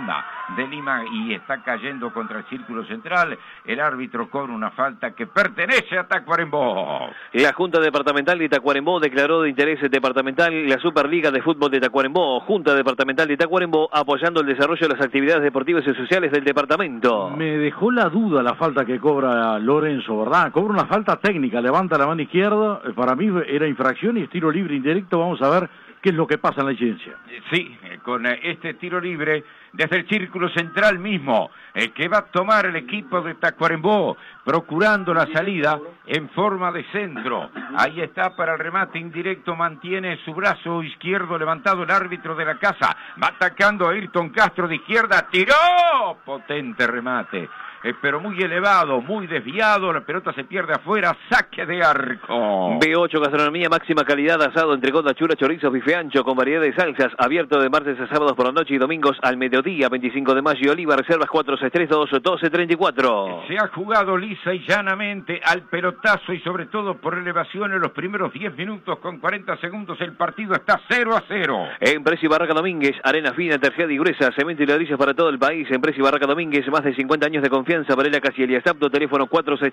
segunda de Lima y está cayendo contra el círculo central. El árbitro cobra una falta que pertenece a Tacuarembó. La Junta Departamental de Tacuarembó declaró de interés departamental la Superliga de Fútbol de Tacuarembó. Junta Departamental de Tacuarembó apoyando el desarrollo de las actividades deportivas y sociales del departamento. Me dejó la duda la falta que cobra Lorenzo, ¿verdad? Cobra una falta técnica, levanta la mano izquierda, para mí era infracción y es tiro libre indirecto. Vamos a ver qué es lo que pasa en la licencia. Sí, con este tiro libre desde el círculo central mismo, que va a tomar el equipo de Tacuarembó, procurando la salida en forma de centro. Ahí está para el remate indirecto, mantiene su brazo izquierdo levantado el árbitro de la casa, va atacando a Ayrton Castro de izquierda, tiró, potente remate. Pero muy elevado, muy desviado, la pelota se pierde afuera, saque de arco. B8 Gastronomía, máxima calidad, asado, entrecot, chura, chorizo, bife ancho, con variedad de salsas, abierto de martes a sábados por la noche y domingos al mediodía, 25 de mayo, Oliva, reservas 4632-1234. Se ha jugado lisa y llanamente al pelotazo y sobre todo por elevación en los primeros 10 minutos con 40 segundos, el partido está 0-0. Empresa y Barraca Domínguez, arena fina, terciada y gruesa, cemento y ladrillos para todo el país. Empresa y Barraca Domínguez, más de 50 años de confianza. Varela Casiel y Astapto, teléfono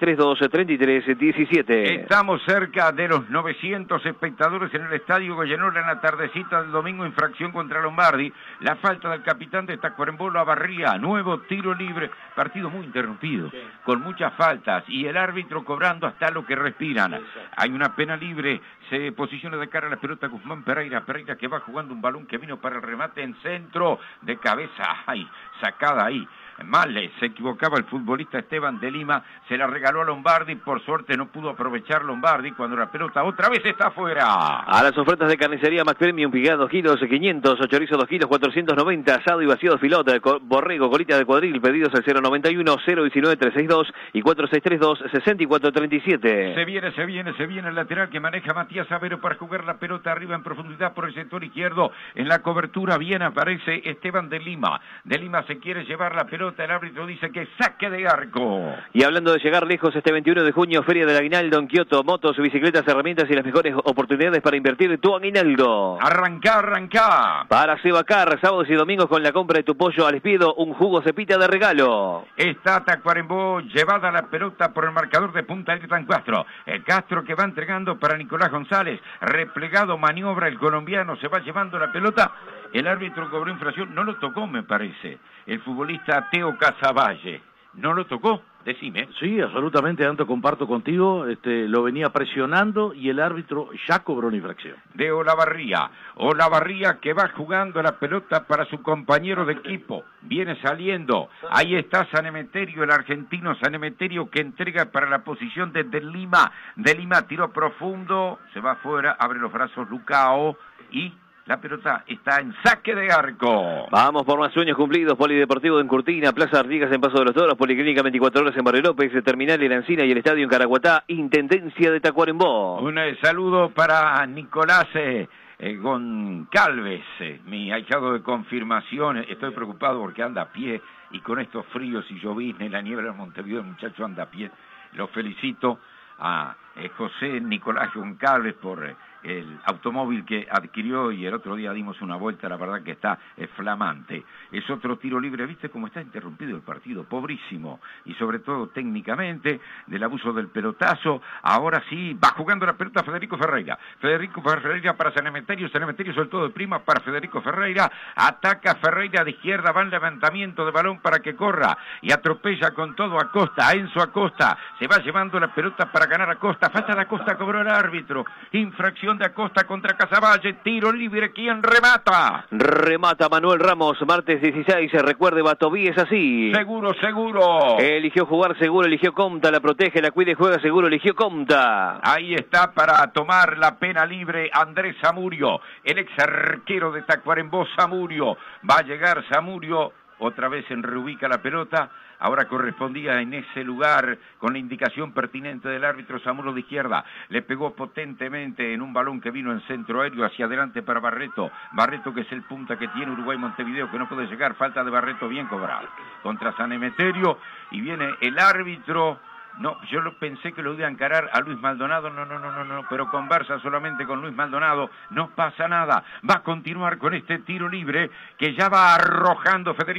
4632-3317. Estamos cerca de los 900 espectadores en el estadio Goyenora en la tardecita del domingo, infracción contra Lombardi, la falta del capitán de Tacuarembó, la barría, nuevo tiro libre, partido muy interrumpido, con muchas faltas y el árbitro cobrando hasta lo que respiran. Hay una pena libre, se posiciona de cara a la pelota Guzmán Pereira que va jugando un balón que vino para el remate en centro de cabeza, ay, sacada ahí. Mal se equivocaba el futbolista Esteban de Lima, se la regaló a Lombardi, por suerte no pudo aprovechar Lombardi cuando la pelota otra vez está afuera. A las ofertas de carnicería Max Premium, picada 2 kilos, 500, chorizo 2 kilos, 490, asado y vacío de filota, borrego, colita de cuadril, pedidos al 091-019-362 y 4632-6437. Se viene el lateral que maneja Matías Avero para jugar la pelota arriba en profundidad por el sector izquierdo, en la cobertura bien aparece Esteban de Lima se quiere llevar la pelota. El árbitro dice que saque de arco. Y hablando de llegar lejos, este 21 de junio, Feria del Aguinaldo en Kioto, motos, bicicletas, herramientas y las mejores oportunidades para invertir tu aguinaldo. Arrancá. Para Sebacar, sábados y domingos con la compra de tu pollo al espiedo, un jugo cepita de regalo. Está Tacuarembó, llevada la pelota por el marcador de punta Ayrton Castro. El Castro que va entregando para Nicolás González, replegado, maniobra el colombiano, se va llevando la pelota. El árbitro cobró infracción, no lo tocó me parece, el futbolista Teo Casavalle, ¿no lo tocó? Decime. Sí, absolutamente, Anto, comparto contigo, lo venía presionando y el árbitro ya cobró una infracción. De Olavarría que va jugando la pelota para su compañero de equipo, viene saliendo, ahí está San Emeterio, el argentino San Emeterio que entrega para la posición de Lima, tiro profundo, se va afuera, abre los brazos Lucao y... la pelota está en saque de arco. Vamos por más sueños cumplidos. Polideportivo en Curtina, Plaza Artigas en Paso de los Toros, Policlínica 24 horas en Barrio López, Terminal en Encina y el Estadio en Caraguatá, Intendencia de Tacuarembó. Un saludo para Nicolás Goncalves, mi ahijado de confirmación. Estoy preocupado porque anda a pie y con estos fríos y llovizna y la niebla en Montevideo, el muchacho anda a pie. Lo felicito a José Nicolás Goncalves por el automóvil que adquirió y el otro día dimos una vuelta, la verdad que está flamante. Es otro tiro libre, ¿viste cómo está interrumpido el partido? Pobrísimo, y sobre todo técnicamente, del abuso del pelotazo. Ahora sí, va jugando la pelota Federico Ferreira para San Emeterio soltó de prima para Federico Ferreira, ataca Ferreira de izquierda, va en levantamiento de balón para que corra, y atropella con todo a Acosta, a Enzo Acosta, se va llevando la pelota para ganar Acosta, falta de Acosta, cobró el árbitro, infracción de Acosta contra Casavalle, tiro libre, ¿quién remata? Remata Manuel Ramos, martes 16, recuerde, Batoví es así. Seguro. Eligió jugar seguro, eligió Comta, la protege, la cuida y juega seguro, eligió Comta. Ahí está para tomar la pena libre Andrés Zamudio, el ex arquero de Tacuarembó. Zamudio, va a llegar Zamudio, otra vez reubica la pelota. Ahora correspondía en ese lugar, con la indicación pertinente del árbitro, Zamudio de izquierda. Le pegó potentemente en un balón que vino en centro aéreo hacia adelante para Barreto. Barreto que es el punta que tiene Uruguay-Montevideo, que no puede llegar. Falta de Barreto bien cobrada contra San Emeterio. Y viene el árbitro. No, yo pensé que lo iba a encarar a Luis Maldonado, no, pero conversa solamente con Luis Maldonado, no pasa nada. Va a continuar con este tiro libre que ya va arrojando Federico.